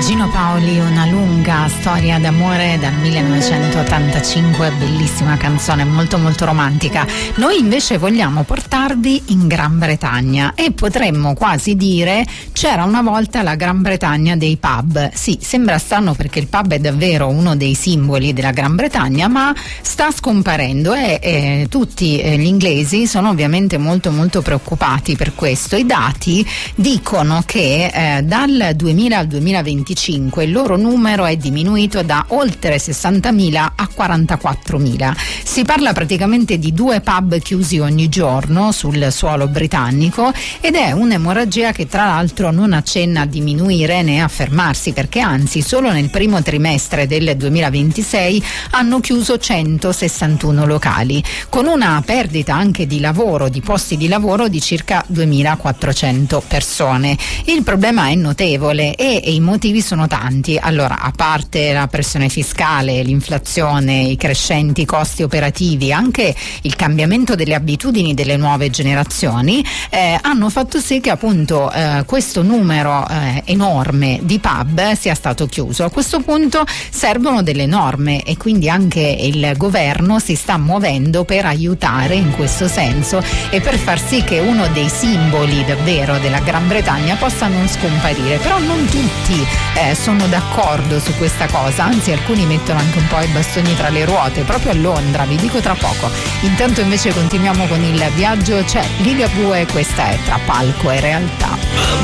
Gino Paoli, Una lunga storia d'amore dal 1985, bellissima canzone, molto molto romantica. Noi invece vogliamo portarvi in Gran Bretagna e potremmo quasi dire c'era una volta la Gran Bretagna dei pub. Sì, sembra strano perché il pub è davvero uno dei simboli della Gran Bretagna, ma sta scomparendo e tutti gli inglesi sono ovviamente molto molto preoccupati per questo. I dati dicono che dal 2000 al 2025 il loro numero è diminuito da oltre 60.000 a 44.000. Si parla praticamente di 2 pub chiusi ogni giorno sul suolo britannico ed è un'emorragia che tra l'altro non accenna a diminuire né a fermarsi, perché anzi solo nel primo trimestre del 2026 hanno chiuso 161 locali, con una perdita anche di lavoro, di posti di lavoro di circa 2.400 persone. Il problema è notevole e i motivi sono tanti. Allora, a parte la pressione fiscale, l'inflazione, i crescenti costi operativi, anche il cambiamento delle abitudini delle nuove generazioni hanno fatto sì che appunto questo numero enorme di pub sia stato chiuso. A questo punto servono delle norme e quindi anche il governo si sta muovendo per aiutare in questo senso e per far sì che uno dei simboli davvero della Gran Bretagna possa non scomparire. Però non tutti sono d'accordo su questa cosa, anzi alcuni mettono anche un po' i bastoni tra le ruote, proprio a Londra, vi dico tra poco. Intanto invece continuiamo con il viaggio, c'è Ligabue, questa è Tra palco e realtà.